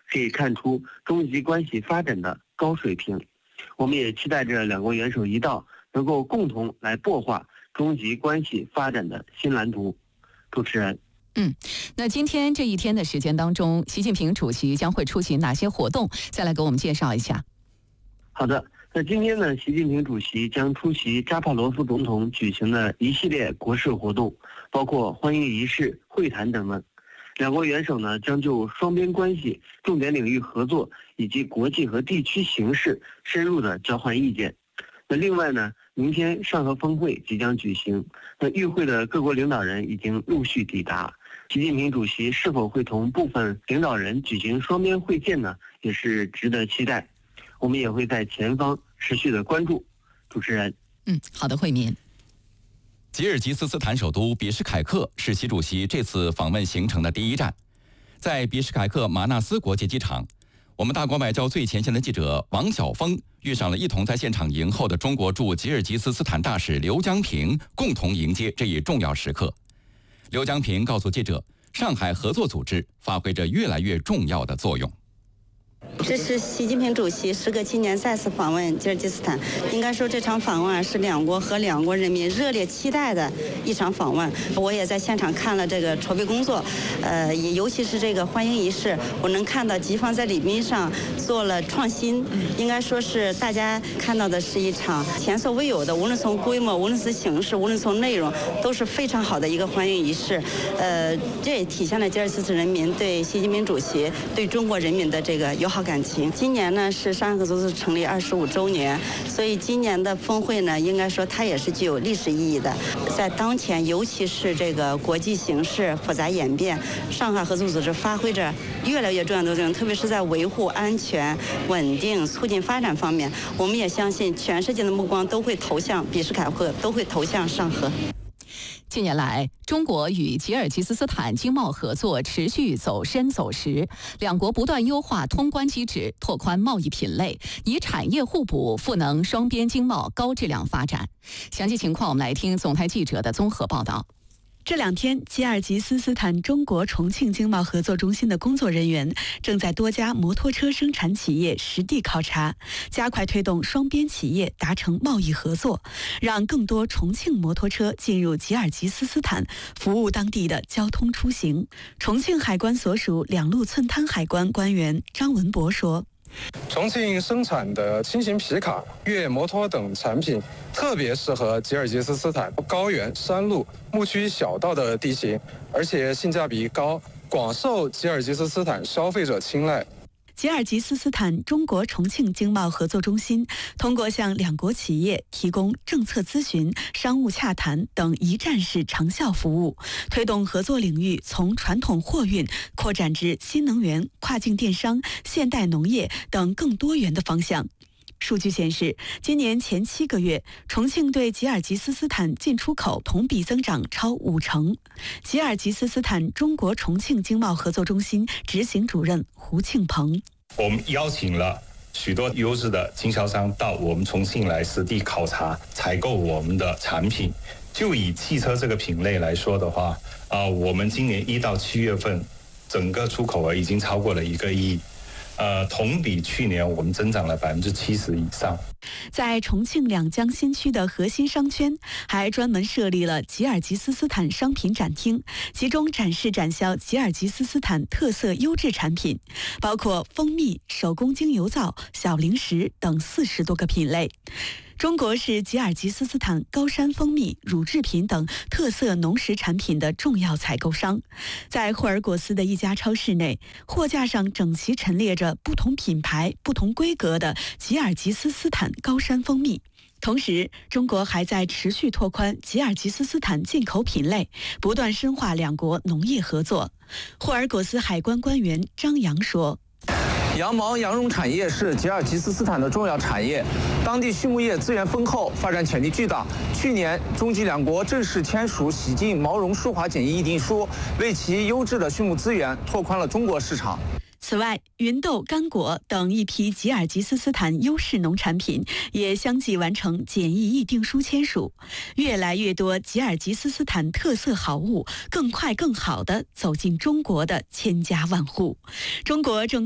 可以看出中吉关系发展的高水平。我们也期待着两国元首一道能够共同来擘画中吉关系发展的新蓝图。主持人。 那今天这一天的时间当中，习近平主席将会出席哪些活动？再来给我们介绍一下。 好的，那今天呢，习近平主席将出席扎帕罗夫总统举行的一系列国事活动，包括欢迎仪式、会谈等等。两国元首呢将就双边关系、重点领域合作以及国际和地区形势深入的交换意见。那另外呢，明天上合峰会即将举行，那与会的各国领导人已经陆续抵达。习近平主席是否会同部分领导人举行双边会见呢，也是值得期待。我们也会在前方持续的关注。主持人。 好的，慧民。 吉尔吉斯斯坦首都比什凯克是习主席这次访问行程的第一站。在比什凯克马纳斯国际机场，我们大国外交最前线的记者王晓峰遇上了一同在现场迎候的中国驻吉尔吉斯斯坦大使刘江平，共同迎接这一重要时刻。刘江平告诉记者，上海合作组织发挥着越来越重要的作用。 这是习近平主席时隔7年再次访问吉尔吉斯斯坦，应该说这场访问是两国和两国人民热烈期待的一场访问。我也在现场看了这个筹备工作，也尤其是这个欢迎仪式，我能看到吉方在礼宾上做了创新，应该说是大家看到的是一场前所未有的，无论从规模，无论是形式，无论从内容，都是非常好的一个欢迎仪式。这也体现了吉尔吉斯人民对习近平主席对中国人民的这个友好感情。今年呢是上海合作组织成立25周年，所以今年的峰会呢，应该说它也是具有历史意义的。在当前，尤其是这个国际形势复杂演变，上海合作组织发挥着越来越重要的作用，特别是在维护安全、稳定、促进发展方面，我们也相信全世界的目光都会投向比什凯克，都会投向上合。 近年来，中国与吉尔吉斯斯坦经贸合作持续走深走实，两国不断优化通关机制，拓宽贸易品类，以产业互补赋能双边经贸高质量发展。详细情况，我们来听总台记者的综合报道。 这2天，吉尔吉斯斯坦中国重庆经贸合作中心的工作人员正在多家摩托车生产企业实地考察，加快推动双边企业达成贸易合作，让更多重庆摩托车进入吉尔吉斯斯坦，服务当地的交通出行。重庆海关所属两路寸滩海关官员张文博说， 重庆生产的轻型皮卡、越野摩托等产品特别适合吉尔吉斯斯坦高原、山路、牧区小道的地形，而且性价比高，广受吉尔吉斯斯坦消费者青睐。 吉尔吉斯斯坦中国重庆经贸合作中心通过向两国企业提供政策咨询、商务洽谈等一站式长效服务，推动合作领域从传统货运扩展至新能源、跨境电商、现代农业等更多元的方向。数据显示，今年前7个月，重庆对吉尔吉斯斯坦进出口同比增长超50%。吉尔吉斯斯坦中国重庆经贸合作中心执行主任胡庆鹏： 我们邀请了许多优质的经销商到我们重庆来实地考察、采购我们的产品。就以汽车这个品类来说的话，我们今年1到7月份，整个出口额已经超过了1个亿。同比去年我们增长了70%以上。 在重庆两江新区的核心商圈，还专门设立了吉尔吉斯斯坦商品展厅，集中展示展销吉尔吉斯斯坦特色优质产品，包括蜂蜜、手工精油皂、小零食等40多个品类。中国是吉尔吉斯斯坦高山蜂蜜、乳制品等特色农食产品的重要采购商。在霍尔果斯的一家超市内，货架上整齐陈列着不同品牌、不同规格的吉尔吉斯斯坦高山蜂蜜。同时，中国还在持续拓宽吉尔吉斯斯坦进口品类，不断深化两国农业合作。霍尔果斯海关官员张扬说， 羊毛、羊绒产业是吉尔吉斯斯坦的重要产业，当地畜牧业资源丰厚，发展潜力巨大。去年，中吉两国正式签署洗净毛绒舒华检疫议定书，为其优质的畜牧资源拓宽了中国市场。 此外，芸豆、干果等一批吉尔吉斯斯坦优势农产品也相继完成检疫议定书签署，越来越多吉尔吉斯斯坦特色好物更快更好地走进中国的千家万户。中国正